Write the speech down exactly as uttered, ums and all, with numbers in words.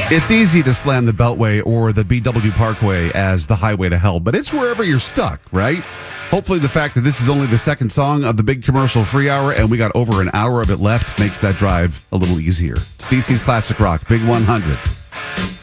It's easy to slam the Beltway or the B W Parkway as the highway to hell, but it's wherever you're stuck, right? Hopefully the fact that this is only the second song of the big commercial-free hour and we got over an hour of it left makes that drive a little easier. It's D C's Classic Rock, Big one hundred.